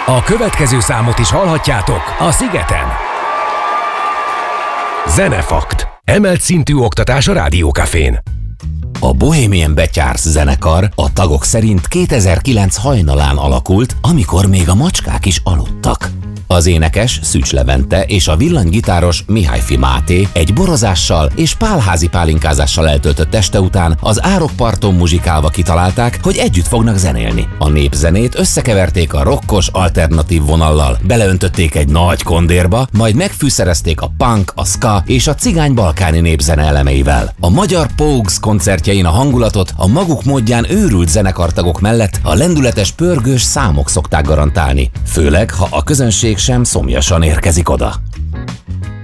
A következő számot is hallhatjátok a Szigeten. Zenefakt. Emelt szintű oktatás a Rádiókafén. A Bohemian Betyársz zenekar a tagok szerint 2009 hajnalán alakult, amikor még a macskák is aludtak. Az énekes Szűcs Levente és a villanygitáros Mihályfi Máté egy borozással és pálházi pálinkázással eltöltött este után az árokparton muzsikálva kitalálták, hogy együtt fognak zenélni. A népzenét összekeverték a rokkos alternatív vonallal, beleöntötték egy nagy kondérba, majd megfűszerezték a punk, a ska és a cigány-balkáni népzene elemeivel. A magyar Pogues koncertjein a hangulatot a maguk módján őrült zenekartagok mellett a lendületes pörgős számok szokták garantálni, főleg ha a közönség sem szomjasan érkezik oda.